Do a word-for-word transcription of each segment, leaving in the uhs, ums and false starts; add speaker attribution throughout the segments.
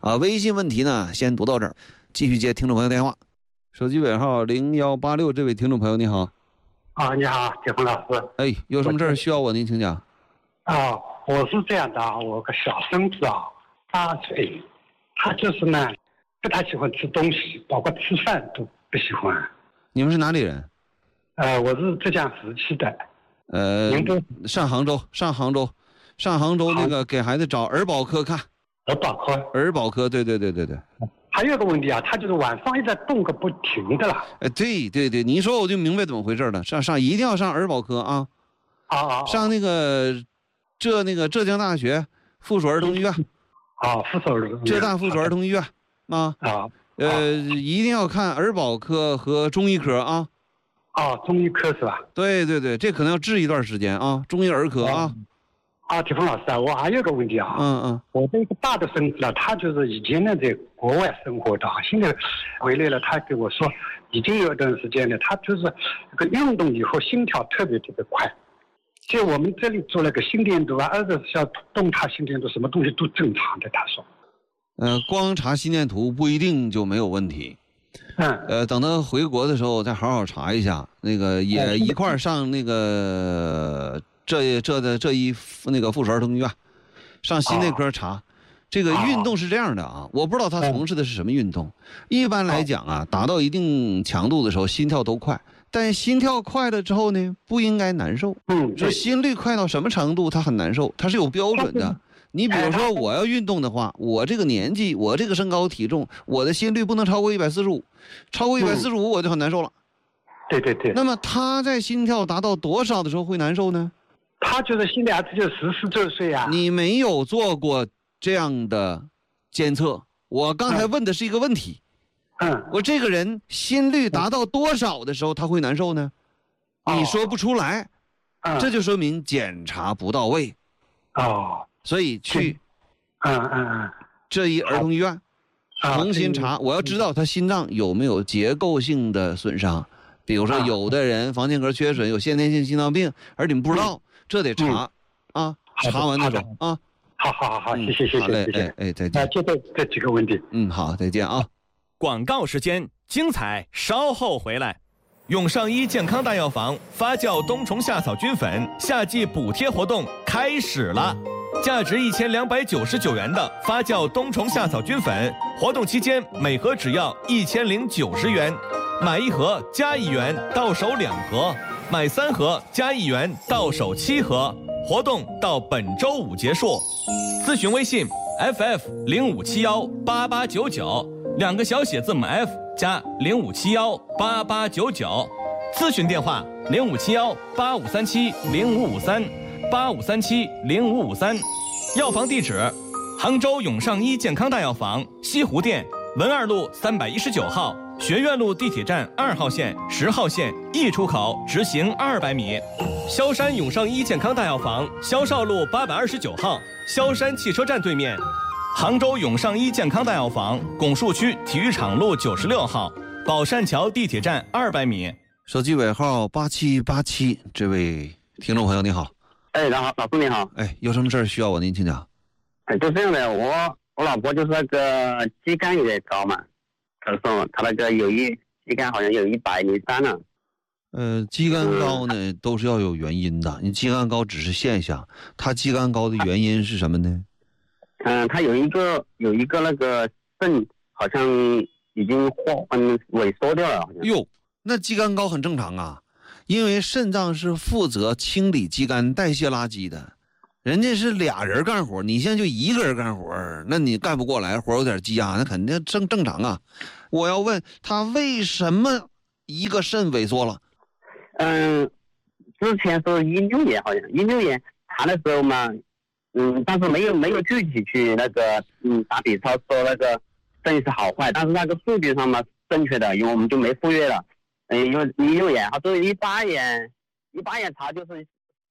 Speaker 1: 啊，微信问题呢先读到这儿，继续接听众朋友电话。手机尾号零幺八六，这位听众朋友你好。
Speaker 2: 啊，你好，铁峰老师。
Speaker 1: 哎，有什么事儿需要我您请讲。
Speaker 2: 啊，我是这样的啊，我个小孙子啊，八岁，他就是呢，不太喜欢吃东西，包括吃饭都不喜欢。
Speaker 1: 你们是哪里人？
Speaker 2: 呃，我是浙江石岐的。
Speaker 1: 呃，上杭州，上杭州，上杭州那个给孩子找儿保科看。
Speaker 2: 儿保科。
Speaker 1: 儿保科，对对对对对。
Speaker 2: 还有一个问题啊，他就是晚上一直动个不停的了。
Speaker 1: 哎，对对对，你一说我就明白怎么回事了。上上一定要上儿保科啊。
Speaker 2: 啊啊。
Speaker 1: 上那个浙那个浙江大学附属儿童医院。
Speaker 2: 啊，附属儿童。
Speaker 1: 浙大附属儿童医院啊。
Speaker 2: 啊。
Speaker 1: 呃，一定要看儿保科和中医科啊。
Speaker 2: 啊，中医科是吧？
Speaker 1: 对对对，这可能要治一段时间啊，中医儿科啊。
Speaker 2: 啊，铁峰老师啊，我还有个问题啊。
Speaker 1: 嗯嗯。
Speaker 2: 我这个大的孙子啊，他就是以前呢在国外生活的，现在回来了，他跟我说，已经有一段时间了，他就是这个运动以后心跳特别特别快。就我们这里做了个心电图啊，二十四小时动态心电图，什么东西都正常的，他说。
Speaker 1: 呃，光查心电图不一定就没有问题。
Speaker 2: 嗯。
Speaker 1: 呃，等他回国的时候再好好查一下，那个也一块儿上那个这这的这一那个附属儿童医院，上心内科查。这个运动是这样的啊，我不知道他从事的是什么运动。一般来讲啊，达到一定强度的时候，心跳都快。但心跳快了之后呢，不应该难受。
Speaker 2: 嗯。
Speaker 1: 说心率快到什么程度，它很难受，它是有标准的。你比如说，我要运动的话，我这个年纪，我这个身高体重，我的心率不能超过一百四十五，超过一百四十五我就很难受了。
Speaker 2: 对对对。
Speaker 1: 那么他在心跳达到多少的时候会难受呢？
Speaker 2: 他就是心里还只有十四周岁啊。
Speaker 1: 你没有做过这样的监测，我刚才问的是一个问题。
Speaker 2: 嗯。
Speaker 1: 我这个人心率达到多少的时候他会难受呢？你说不出来，这就说明检查不到位。
Speaker 2: 哦。
Speaker 1: 所以去，
Speaker 2: 嗯嗯嗯，
Speaker 1: 这一儿童医院重新查，我要知道他心脏有没有结构性的损伤，比如说有的人房间核缺损，有先天性心脏病，而你们不知道，这得查啊，查完再说啊。
Speaker 2: 好好好好，谢谢谢谢谢谢，
Speaker 1: 哎再见。
Speaker 2: 啊，就这这几个问题。
Speaker 1: 嗯，好，再见啊。
Speaker 3: 广告时间，精彩稍后回来。永上医健康大药房发酵冬虫夏草菌粉夏季补贴活动开始了。价值一千两百九十九元的发酵冬虫夏草菌粉，活动期间每盒只要一千零九十元，买一盒加一元到手两盒，买三盒加一元到手七盒。活动到本周五结束。咨询微信 F F 零五七幺八八九九，两个小写字母 F 加零五七幺八八九九。咨询电话零五七幺八五三七零五五三。八五三七零五五三，药房地址：杭州永上医健康大药房西湖店文二路三百一十九号，学院路地铁站二号线、十号线 E 出口直行二百米；萧山永上医健康大药房萧少路八百二十九号，萧山汽车站对面；杭州永上医健康大药房拱墅区体育场路九十六号，宝善桥地铁站二百米。
Speaker 1: 手机尾号八七八七，这位听众朋友你好。
Speaker 4: 哎，老老师你好。
Speaker 1: 哎，有什么事儿需要我您请讲？
Speaker 4: 哎，就这样的，我我老婆就是那个肌酐有点高嘛，她说她那个有一肌酐好像有一百零三了。
Speaker 1: 呃，肌酐高呢、嗯、都是要有原因的，你肌酐高只是现象，她肌酐高的原因是什么呢？
Speaker 4: 嗯，她有一个有一个那个肾好像已经化嗯萎缩掉了，好像。
Speaker 1: 哟，那肌酐高很正常啊。因为肾脏是负责清理肌酐代谢垃圾的，人家是俩人干活，你现在就一个人干活，那你干不过来，活有点积压，那肯定正正常啊。我要问他为什么一个肾萎缩了？
Speaker 4: 嗯，之前是一六年好像一六年查的时候嘛，嗯，但是没有没有具体去那个嗯打比超说那个肾是好坏，但是那个数据上嘛正确的，因为我们就没赴约了。嗯，因为一六年，他说一八年，一八年查就是。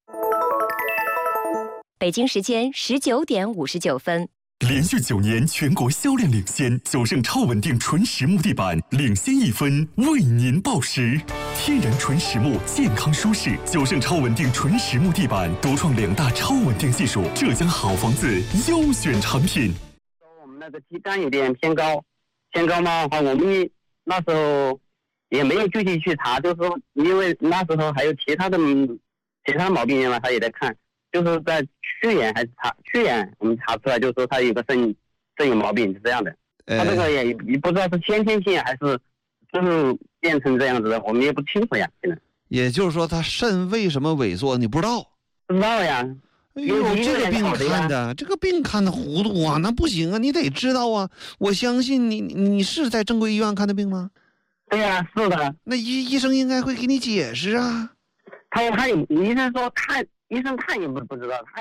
Speaker 5: 北京时间十九点五十九分。
Speaker 6: 连续九年全国销量领先，九盛超稳定纯实木地板领先一分，为您报时。天然纯实木，健康舒适。九盛超稳定纯实木地板独创两大超稳定技术，浙江好房子优选产品。
Speaker 4: 我们那那个肌酐有点偏高，偏高嘛，我们那时候也没有具体去查，就是说因为那时候还有其他的其他毛病嘛，他也在看，就是在去年还是查去年我们查出来，就是说他有个肾肾有毛病是这样的，他这个也也不知道是先天性还是就是变成这样子的，我们也不清楚呀。现在
Speaker 1: 也就是说他肾为什么萎缩你不知道？
Speaker 4: 不知道呀。
Speaker 1: 哎呦，这个病看的，这个病看的糊涂啊，那不行啊，你得知道啊。我相信你，你是在正规医院看的病吗？
Speaker 4: 对呀、啊，是的。
Speaker 1: 那医医生应该会给你解释啊。
Speaker 4: 他他医生说他医生他也不不知道。他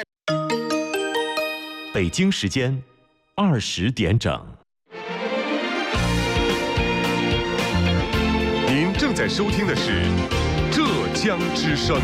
Speaker 7: 北京时间二十点整。
Speaker 8: 您正在收听的是浙江之声。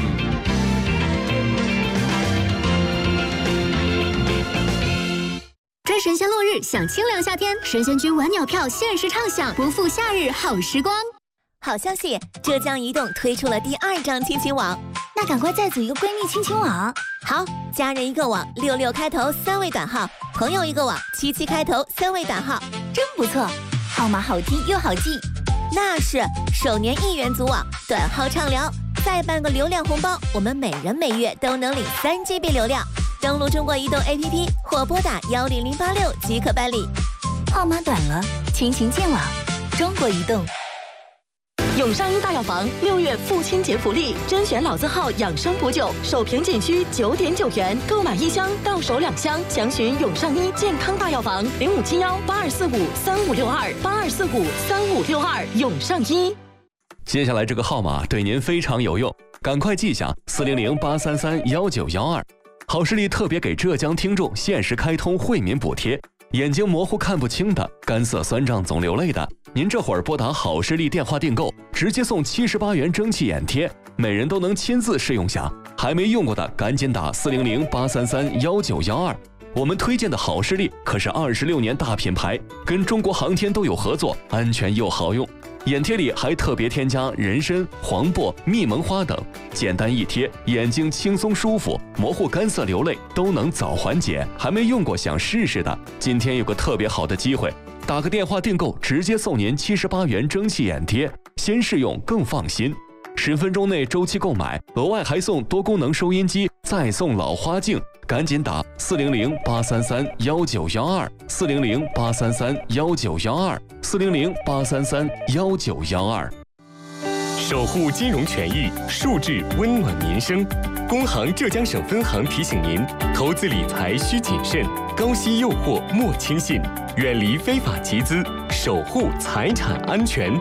Speaker 9: 追神仙落日，享清凉夏天，神仙君晚鸟票限时畅享，不负夏日好时光。
Speaker 10: 好消息，浙江移动推出了第二张亲情网，
Speaker 9: 那赶快再组一个闺蜜亲情网。
Speaker 10: 好，家人一个网，六六开头三位短号；朋友一个网，七七开头三位短号，
Speaker 9: 真不错，号码好听又好记。
Speaker 10: 那是首年一元组网，短号畅聊，再办个流量红包，我们每人每月都能领三 G B 流量。登录中国移动 A P P 或拨打幺零零八六即可办理。
Speaker 9: 号码短了，亲情见网，中国移动。
Speaker 11: 永上一大药房六月父亲节福利，甄选老字号养生补酒，首瓶仅需九点九元，购买一箱到手两箱。详询永上一健康大药房零五七幺八二四五三五六二八二四五三五六二。永上一。
Speaker 7: 接下来这个号码对您非常有用，赶快记下四零零八三三幺九幺二。好视力特别给浙江听众限时开通惠民补贴，眼睛模糊看不清的、干涩酸胀总流泪的，您这会儿拨打好视力电话订购，直接送七十八元蒸汽眼贴，每人都能亲自试用下。还没用过的赶紧打四零零八三三幺九幺二。我们推荐的好视力可是二十六年大品牌，跟中国航天都有合作，安全又好用。眼贴里还特别添加人参、黄柏、蜜蒙花等，简单一贴，眼睛轻松舒服，模糊干涩流泪都能早缓解。还没用过想试试的，今天有个特别好的机会，打个电话订购，直接送您七十八元蒸汽眼贴，先试用更放心。十分钟内周期购买，额外还送多功能收音机，再送老花镜。赶紧打四零零八三三幺九幺二，四零零八三三幺九幺二，四零零八三三幺九幺二。
Speaker 12: 守护金融权益，树质温暖民生。工行浙江省分行提醒您：投资理财需谨慎，高息诱惑莫轻信，远离非法集资，守护财产安全。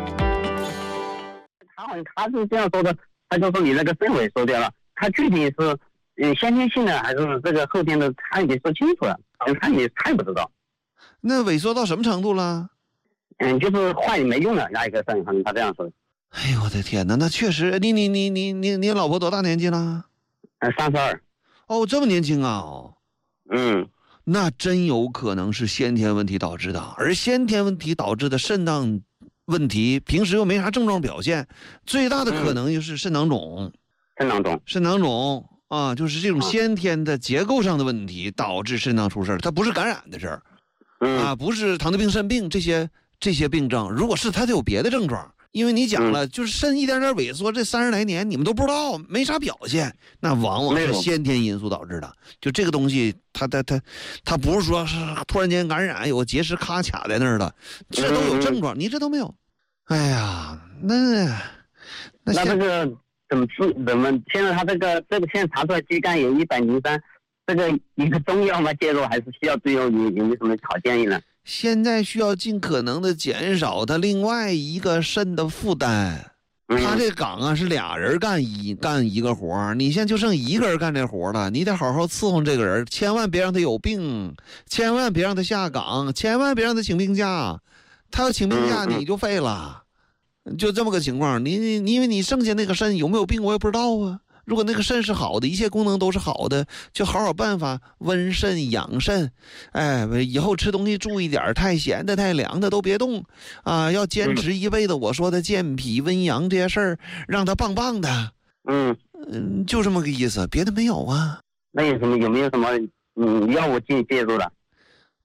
Speaker 4: 他好像他是这样说的，他就说你那个肾萎缩掉了，他具体是。嗯，先天性的还是这个后天的，他也没说清楚了，他也他也不知道。
Speaker 1: 那萎缩到什么程度了？
Speaker 4: 嗯，就是坏没用了那一个肾，他这样说的。
Speaker 1: 哎呦我的天哪，那确实，你你你你你你老婆多大年纪了？
Speaker 4: 嗯，三十二。
Speaker 1: 哦，这么年轻啊！
Speaker 4: 嗯，
Speaker 1: 那真有可能是先天问题导致的，而先天问题导致的肾脏问题，平时又没啥症状表现，最大的可能就是肾囊肿。
Speaker 4: 肾囊肿。
Speaker 1: 肾囊肿。啊，就是这种先天的结构上的问题导致肾脏出事儿，它不是感染的事儿，啊，不是糖尿病、肾病这些这些病症。如果是它，就有别的症状。因为你讲了，就是肾一点点萎缩，这三十来年你们都不知道，没啥表现，那往往是先天因素导致的。就这个东西，它它它它不是说是突然间感染，有个结石咔卡在那儿的，这都有症状，你这都没有。哎呀，那
Speaker 4: 那那这个。怎么治？怎么现在他这个这个现在查出来肌酐有一百零三，这个一个中药吗介入，还是需要最后有有没有什么好建议呢？
Speaker 1: 现在需要尽可能的减少他另外一个肾的负担。嗯、他这岗啊是俩人干一干一个活，你现在就剩一个人干这活了，你得好好伺候这个人，千万别让他有病，千万别让他下岗，千万别让他请病假，他要请病假你就废了。就这么个情况，你你因为你剩下那个肾有没有病我也不知道啊。如果那个肾是好的，一切功能都是好的，就好好办法温肾养肾。哎，以后吃东西注意点，太咸的太凉的都别动啊，要坚持一辈子我说的健脾温阳这些事儿，让它棒棒的。嗯嗯，就这么个意思，别的没有啊。
Speaker 4: 那有什么有没有什么嗯药物进介入的？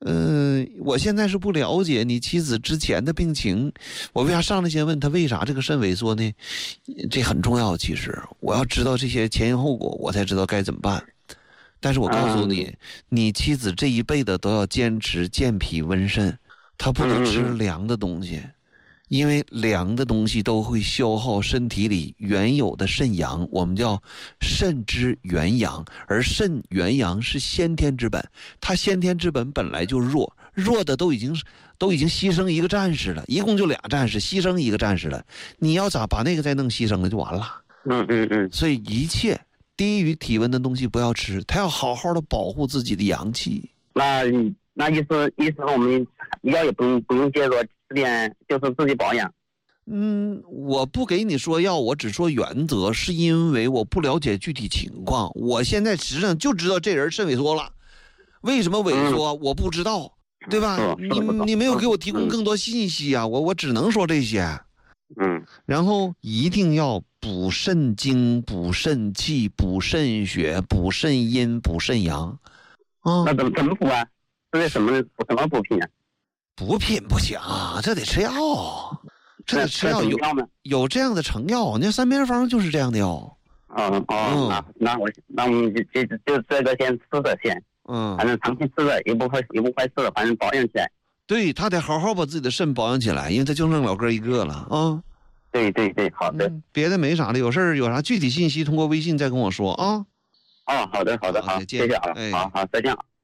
Speaker 1: 嗯、呃，我现在是不了解你妻子之前的病情，我为啥上来先问他为啥这个肾萎缩呢？这很重要，其实我要知道这些前因后果，我才知道该怎么办。但是我告诉你，嗯、你妻子这一辈子都要坚持健脾温肾，她不能吃凉的东西。嗯因为凉的东西都会消耗身体里原有的肾阳，我们叫肾之元阳，而肾元阳是先天之本，它先天之本本来就弱，弱的都已经都已经牺牲一个战士了，一共就俩战士，牺牲一个战士了，你要咋把那个再弄牺牲了就完了。
Speaker 4: 嗯嗯嗯。
Speaker 1: 所以一切低于体温的东西不要吃，他要好好的保护自己的阳气。
Speaker 4: 那那意思意思我们药也不用不用接着。这点就是自己保养。
Speaker 1: 嗯，我不给你说药，我只说原则，是因为我不了解具体情况。我现在实际上就知道这人肾萎缩了，为什么萎缩、嗯、我不知道，对吧？嗯、你你没有给我提供更多信息啊，嗯、我我只能说这些。
Speaker 4: 嗯，
Speaker 1: 然后一定要补肾精、补肾气、补肾血、补肾阴、补肾阳。
Speaker 4: 啊，那怎么怎么补啊？这是什么什么补品啊？
Speaker 1: 补品不行，这得吃药，这得吃药有有这样的成药，那三偏方就是这样的药。
Speaker 4: 哦哦，那那我那我们就就就这个先吃着先，嗯，反正长期吃着也不会也不坏事的，反正保养起来。
Speaker 1: 对，他得好好把自己的肾保养起来，因为他就剩老哥一个了啊。
Speaker 4: 对对对，好的、
Speaker 1: 嗯。别的没啥的，有事儿有啥具体信息通过微信再跟我说啊。
Speaker 4: 哦，好的好的好，谢谢啊，哎、好好再见。